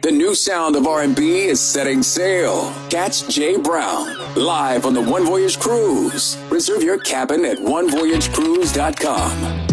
The new sound of R&B is setting sail. Catch Jay Brown live on the One Voyage Cruise. Reserve your cabin at onevoyagecruise.com.